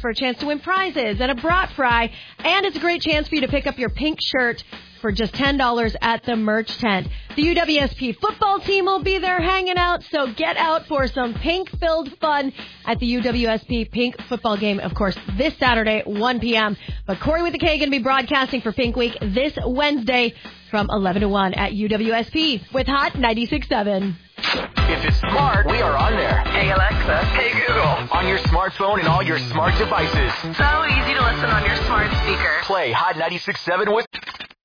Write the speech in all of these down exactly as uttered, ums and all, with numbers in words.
for a chance to win prizes and a brat fry. And it's a great chance for you to pick up your pink shirt for just ten dollars at the merch tent. The U W S P football team will be there hanging out, so get out for some pink-filled fun at the U W S P Pink football game, of course, this Saturday, one p.m. But Corey with the K going to be broadcasting for Pink Week this Wednesday from eleven to one at U W S P with Hot ninety-six point seven. If it's smart, we are on there. Hey, Alexa. Hey, Google. On your smartphone and all your smart devices. So easy to listen on your smart speaker. Play Hot ninety-six point seven with...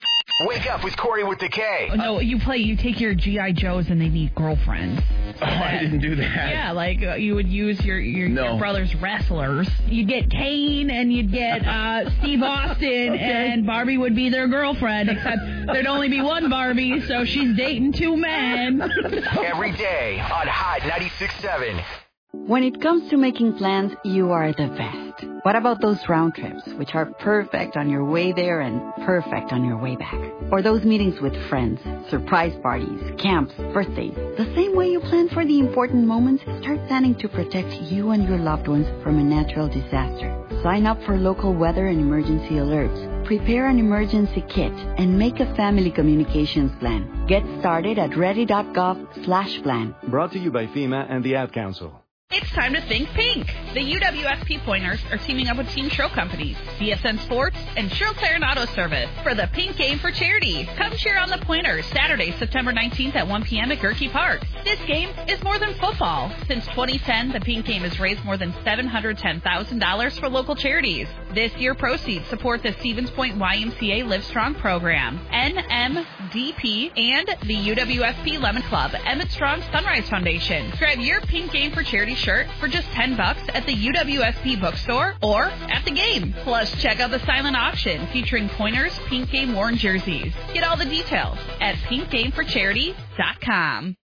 Wake up with Corey with the K. No, you play, you take your G I. Joes and they need girlfriends. Oh, I didn't do that. Yeah, like uh, you would use your, your, no. your brother's wrestlers. You'd get Kane and you'd get uh, Steve Austin, okay. And Barbie would be their girlfriend, except there'd only be one Barbie, so she's dating two men. Every day on Hot ninety-six point seven. When it comes to making plans, you are the best. What about those round trips, which are perfect on your way there and perfect on your way back? Or those meetings with friends, surprise parties, camps, birthdays. The same way you plan for the important moments, start planning to protect you and your loved ones from a natural disaster. Sign up for local weather and emergency alerts. Prepare an emergency kit and make a family communications plan. Get started at ready.gov slash plan. Brought to you by FEMA and the Ad Council. It's time to think pink. The U W S P Pointers are teaming up with Team Show Companies, B S N Sports, and Cheryl Claren Auto Service for the Pink Game for Charity. Come cheer on the Pointers Saturday, September nineteenth at one p.m. at Gerke Park. This game is more than football. Since twenty ten, the Pink Game has raised more than seven hundred ten thousand dollars for local charities. This year, proceeds support the Stevens Point Y M C A Livestrong program, N M D P, and the U W S P Lemon Club, Emmett Strong Sunrise Foundation. Grab your Pink Game for Charity shirt for just ten bucks at the U W S P bookstore or at the game. Plus, check out the silent auction featuring Pointers Pink Game worn jerseys. Get all the details at pink game for charity dot com.